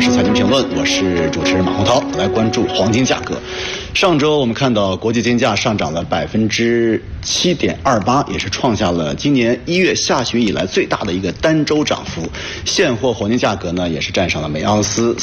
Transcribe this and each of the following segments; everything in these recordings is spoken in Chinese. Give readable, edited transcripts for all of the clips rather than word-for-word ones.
是财经评论，我是主持人马洪涛，来关注黄金价格。上周我们看到国际金价上涨了7.28%，也是创下了今年1月下旬以来最大的一个单周涨幅。现货黄金价格呢，也是站上了每盎司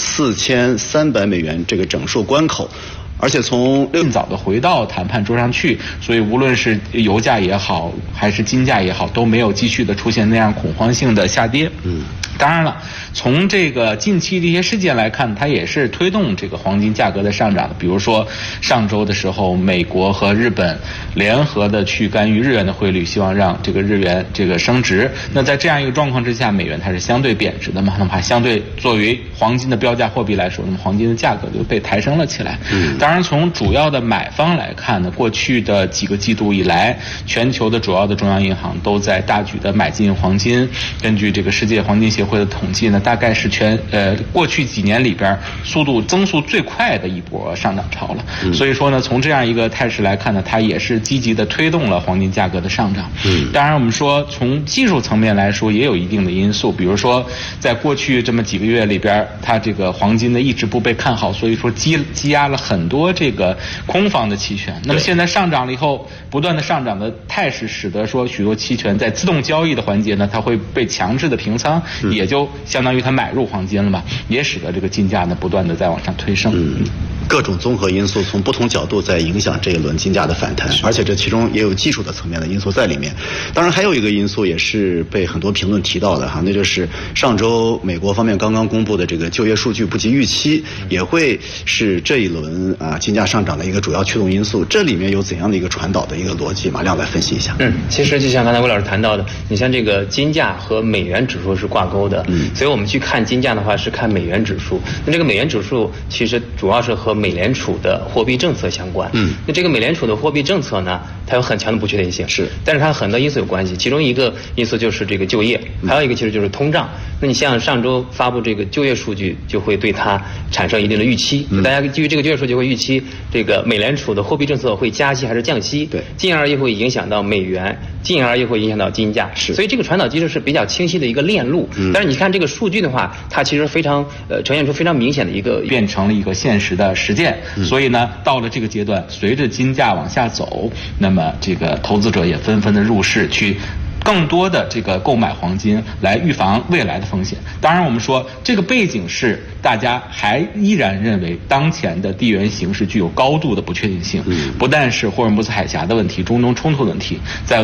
4300美元这个整数关口。而且从更早的回到谈判桌上去，所以无论是油价也好，还是金价也好，都没有继续的出现那样恐慌性的下跌。当然了，从这个近期的一些事件来看，它也是推动这个黄金价格的上涨的。比如说上周的时候，美国和日本联合的去干预日元的汇率，希望让这个日元这个升值。那在这样一个状况之下，美元它是相对贬值的嘛，那么相对作为黄金的标价货币来说，那么黄金的价格就被抬升了起来。当然从主要的买方来看呢，过去的几个季度以来，全球的主要的中央银行都在大举的买进黄金。根据这个世界黄金协会的统计呢，大概是过去几年里边增速最快的一波上涨潮了。所以说呢，从这样一个态势来看呢，它也是积极的推动了黄金价格的上涨。当然我们说从技术层面来说也有一定的因素，比如说在过去这么几个月里边，它这个黄金呢一直不被看好，所以说积压了很多这个空方的期权。那么现在上涨了以后，不断的上涨的态势使得说许多期权在自动交易的环节呢，它会被强制的平仓，也就相当于它买入黄金了嘛，也使得这个金价呢不断的在往上推升。 各种综合因素从不同角度在影响这一轮金价的反弹，而且这其中也有技术的层面的因素在里面。当然还有一个因素也是被很多评论提到的哈，那就是上周美国方面刚刚公布的这个就业数据不及预期，也会是这一轮金价上涨的一个主要驱动因素。这里面有怎样的一个传导的一个逻辑？马亮来分析一下。 其实就像刚才魏老师谈到的，你像这个金价和美元指数是挂钩的，所以我们去看金价的话是看美元指数。那这个美元指数其实主要是和美联储的货币政策相关。那这个美联储的货币政策呢，它有很强的不确定性，但是它很多因素有关系，其中一个因素就是这个就业，还有一个其实就是通胀。那你像上周发布这个就业数据，就会对它产生一定的预期，大家基于这个就业数据会预期这个美联储的货币政策会加息还是降息，进而又会影响到美元，进而又会影响到金价。所以这个传导机制是比较清晰的一个链路。但是你看这个数据的话，它其实非常呈现出非常明显的一个变成了一个现实的实践。所以呢，到了这个阶段，随着金价往下走，那么这个投资者也纷纷的入市去更多的这个购买黄金来预防未来的风险。当然我们说这个背景是大家还依然认为当前的地缘形势具有高度的不确定性，不但是霍尔木兹海峡的问题、中东冲突的问题，在